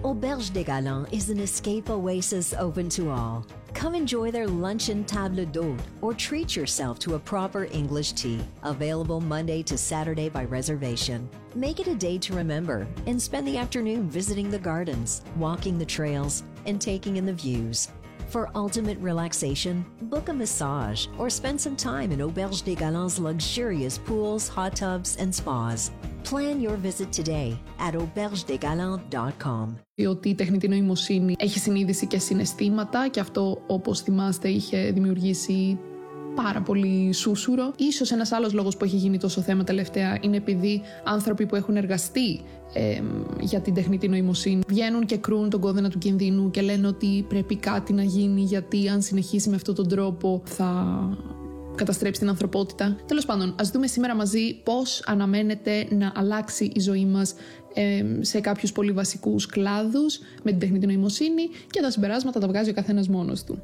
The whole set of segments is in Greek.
Auberge des Galants is an escape oasis open to all. Come enjoy their luncheon table d'hôte or treat yourself to a proper English tea. Available Monday to Saturday by reservation. Make it a day to remember and spend the afternoon visiting the gardens, walking the trails, and taking in the views. For ultimate relaxation, book a massage or spend some time in Auberge des Galants' luxurious pools, hot tubs, and spas. Plan your visit today at aubergedegalants.com. Ότι η τεχνητή νοημοσύνη έχει συνείδηση και συναισθήματα και αυτό, όπως θυμάστε, είχε δημιουργήσει πάρα πολύ σούσουρο. Ίσως ένας άλλος λόγος που έχει γίνει τόσο θέμα τελευταία είναι επειδή άνθρωποι που έχουν εργαστεί για την τεχνητή νοημοσύνη βγαίνουν και κρούν τον κόδωνα του κινδύνου και λένε ότι πρέπει κάτι να γίνει, γιατί αν συνεχίσει με αυτόν τον τρόπο θα καταστρέψει την ανθρωπότητα. Τέλος πάντων, ας δούμε σήμερα μαζί πώς αναμένεται να αλλάξει η ζωή μας σε κάποιους πολύ βασικούς κλάδους με την τεχνητή νοημοσύνη, και τα συμπεράσματα τα βγάζει ο καθένας μόνος του.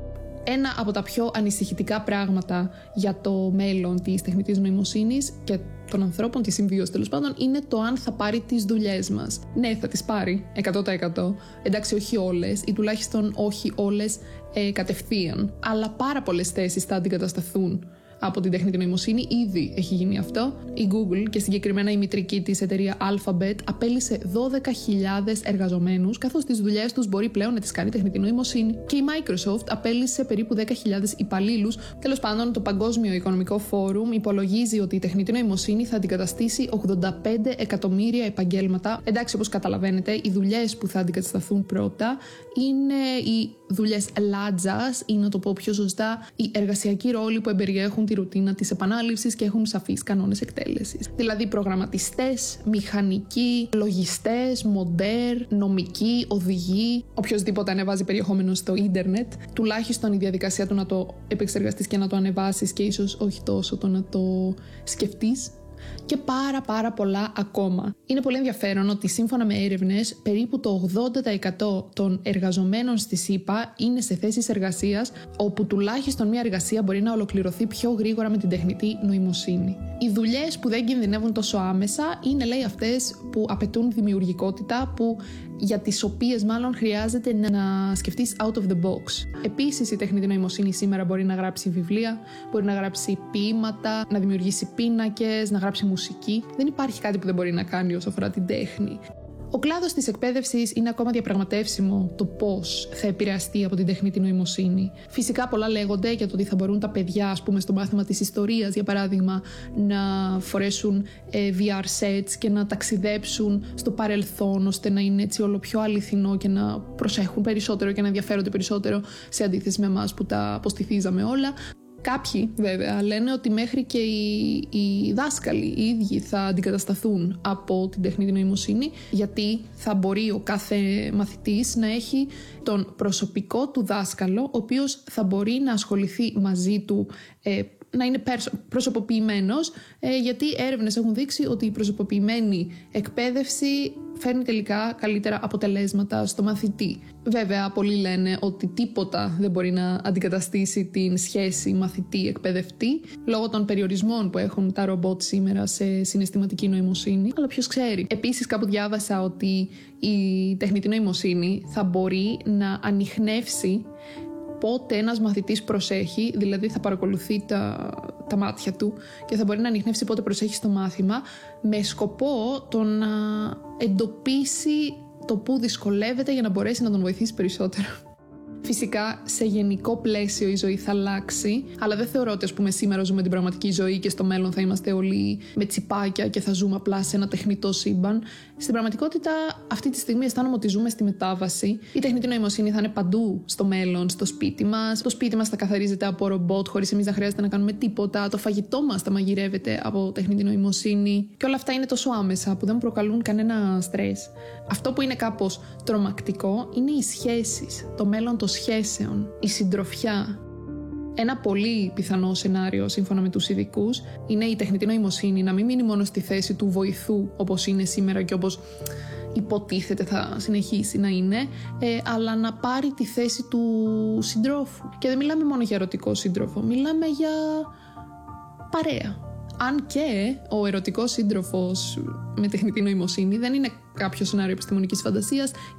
Ένα από τα πιο ανησυχητικά πράγματα για το μέλλον της τεχνητής νοημοσύνης και των ανθρώπων, τη συμβίωση τέλος πάντων, είναι το αν θα πάρει τις δουλειές μας. Ναι, θα τις πάρει 100%. Εντάξει, όχι όλες, ή τουλάχιστον όχι όλες κατευθείαν. Αλλά πάρα πολλές θέσεις θα αντικατασταθούν από την τεχνητή νοημοσύνη. Ήδη έχει γίνει αυτό. Η Google και συγκεκριμένα η μητρική της εταιρεία Alphabet απέλυσε 12.000 εργαζομένους, καθώς τις δουλειές τους μπορεί πλέον να τις κάνει τεχνητή νοημοσύνη. Και η Microsoft απέλυσε περίπου 10.000 υπαλλήλους. Τέλος πάντων, το Παγκόσμιο Οικονομικό Φόρουμ υπολογίζει ότι η τεχνητή νοημοσύνη θα αντικαταστήσει 85 εκατομμύρια επαγγέλματα. Εντάξει, όπως καταλαβαίνετε, οι δουλειές που θα αντικατασταθούν πρώτα είναι οι δουλειές λάτζας, ή να το πω πιο σωστά, οι εργασιακοί ρόλοι που εμπεριέχουν τη ρουτίνα της επανάληψης και έχουν σαφείς κανόνες εκτέλεσης. Δηλαδή προγραμματιστές, μηχανικοί, λογιστές, μοντέρ, νομικοί, οδηγοί, οποιοσδήποτε ανεβάζει περιεχόμενο στο ίντερνετ, τουλάχιστον η διαδικασία του να το επεξεργαστείς και να το ανεβάσεις, και ίσως όχι τόσο το να το σκεφτείς. Και πάρα πολλά ακόμα. Είναι πολύ ενδιαφέρον ότι σύμφωνα με έρευνες, περίπου το 80% των εργαζομένων στη ΣΥΠΑ είναι σε θέσεις εργασίας όπου τουλάχιστον μια εργασία μπορεί να ολοκληρωθεί πιο γρήγορα με την τεχνητή νοημοσύνη. Οι δουλειές που δεν κινδυνεύουν τόσο άμεσα είναι, λέει, αυτές που απαιτούν δημιουργικότητα, για τις οποίες μάλλον χρειάζεται να σκεφτείς out of the box. Επίσης, η τεχνητή νοημοσύνη σήμερα μπορεί να γράψει βιβλία, μπορεί να γράψει ποίηματα, να δημιουργήσει πίνακες, να γράψει μουσική. Δεν υπάρχει κάτι που δεν μπορεί να κάνει όσο αφορά την τέχνη. Ο κλάδος της εκπαίδευσης είναι ακόμα διαπραγματεύσιμο το πώς θα επηρεαστεί από την τεχνητή νοημοσύνη. Φυσικά πολλά λέγονται για το ότι θα μπορούν τα παιδιά, ας πούμε, στο μάθημα της ιστορίας, για παράδειγμα, να φορέσουν VR sets και να ταξιδέψουν στο παρελθόν, ώστε να είναι έτσι όλο πιο αληθινό και να προσέχουν περισσότερο και να ενδιαφέρονται περισσότερο, σε αντίθεση με εμάς που τα αποστηθίζαμε όλα. Κάποιοι βέβαια λένε ότι μέχρι και οι δάσκαλοι οι ίδιοι θα αντικατασταθούν από την τεχνητή νοημοσύνη, γιατί θα μπορεί ο κάθε μαθητής να έχει τον προσωπικό του δάσκαλο, ο οποίος θα μπορεί να ασχοληθεί μαζί του, να είναι προσωποποιημένος, γιατί έρευνες έχουν δείξει ότι η προσωποποιημένη εκπαίδευση φέρνει τελικά καλύτερα αποτελέσματα στο μαθητή. Βέβαια, πολλοί λένε ότι τίποτα δεν μπορεί να αντικαταστήσει την σχέση μαθητή-εκπαιδευτή, λόγω των περιορισμών που έχουν τα ρομπότ σήμερα σε συναισθηματική νοημοσύνη, αλλά ποιος ξέρει. Επίσης, κάπου διάβασα ότι η τεχνητή νοημοσύνη θα μπορεί να ανιχνεύσει πότε ένας μαθητής προσέχει, δηλαδή θα παρακολουθεί τα μάτια του και θα μπορεί να ανιχνεύσει πότε προσέχει στο μάθημα, με σκοπό το να εντοπίσει το που δυσκολεύεται για να μπορέσει να τον βοηθήσει περισσότερο. Φυσικά, σε γενικό πλαίσιο η ζωή θα αλλάξει, αλλά δεν θεωρώ ότι, ας πούμε, σήμερα ζούμε την πραγματική ζωή και στο μέλλον θα είμαστε όλοι με τσιπάκια και θα ζούμε απλά σε ένα τεχνητό σύμπαν. Στην πραγματικότητα, αυτή τη στιγμή αισθάνομαι ότι ζούμε στη μετάβαση. Η τεχνητή νοημοσύνη θα είναι παντού στο μέλλον, στο σπίτι μας. Το σπίτι μας θα καθαρίζεται από ρομπότ, χωρίς εμείς να χρειάζεται να κάνουμε τίποτα. Το φαγητό μας θα μαγειρεύεται από τεχνητή νοημοσύνη. Και όλα αυτά είναι τόσο άμεσα που δεν προκαλούν κανένα στρες. Αυτό που είναι κάπως τρομακτικό είναι οι σχέσεις, το μέλλον των σχέσεων, η συντροφιά. Ένα πολύ πιθανό σενάριο, σύμφωνα με τους ειδικούς, είναι η τεχνητή νοημοσύνη να μην μείνει μόνο στη θέση του βοηθού, όπως είναι σήμερα και όπως υποτίθεται θα συνεχίσει να είναι, αλλά να πάρει τη θέση του συντρόφου. Και δεν μιλάμε μόνο για ερωτικό σύντροφο, μιλάμε για παρέα. Αν και ο ερωτικός σύντροφος με τεχνητή νοημοσύνη δεν είναι κάποιο σενάριο επιστημονικής φαντασίας,